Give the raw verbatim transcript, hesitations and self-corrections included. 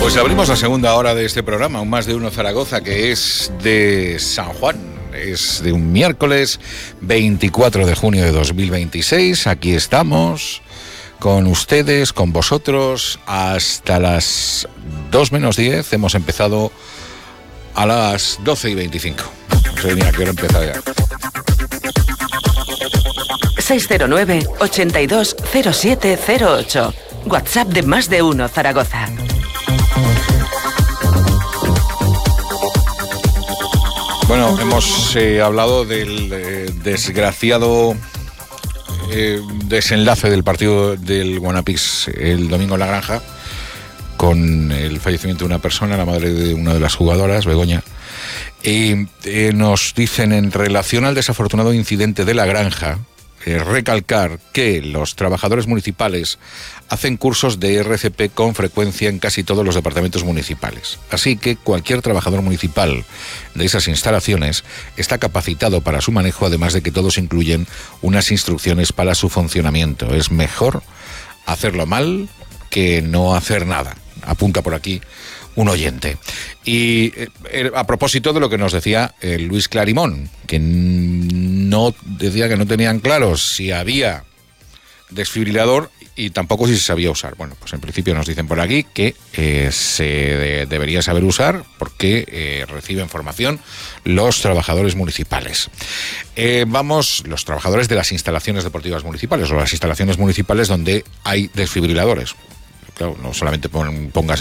Pues abrimos la segunda hora de este programa, un Más de Uno Zaragoza, que es de San Juan. Es de un miércoles veinticuatro de junio de dos mil veintiséis. Aquí estamos con ustedes, con vosotros, hasta las dos menos diez. Hemos empezado a las doce y veinticinco. No sé ni a qué hora empezar ya. seis cero nueve, ochenta y dos, cero siete cero ocho. WhatsApp de Más de Uno Zaragoza. Bueno, hemos eh, hablado del eh, desgraciado eh, desenlace del partido del Guanapix el domingo en La Granja, con el fallecimiento de una persona, la madre de una de las jugadoras, Begoña. Y eh, nos dicen, en relación al desafortunado incidente de La Granja, eh, recalcar que los trabajadores municipales hacen cursos de R C P con frecuencia en casi todos los departamentos municipales. Así que cualquier trabajador municipal de esas instalaciones está capacitado para su manejo, además de que todos incluyen unas instrucciones para su funcionamiento. Es mejor hacerlo mal que no hacer nada. Apunta por aquí un oyente. Y eh, a propósito de lo que nos decía eh, Luis Clarimón, que no decía que no tenían claro si había desfibrilador y tampoco si se sabía usar. Bueno, pues en principio nos dicen por aquí que eh, se de, debería saber usar porque eh, reciben formación los trabajadores municipales. Eh, vamos, los trabajadores de las instalaciones deportivas municipales o las instalaciones municipales donde hay desfibriladores. Claro, no solamente pon, pongas